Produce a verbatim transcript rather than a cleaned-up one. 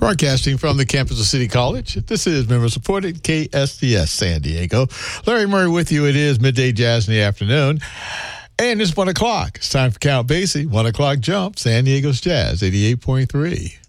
Broadcasting from the campus of City College, this is member-supported K S D S San Diego. Larry Murray with you. It is Midday Jazz in the afternoon. And it's one o'clock. It's time for Count Basie. One o'clock jump. San Diego's Jazz, eighty-eight point three.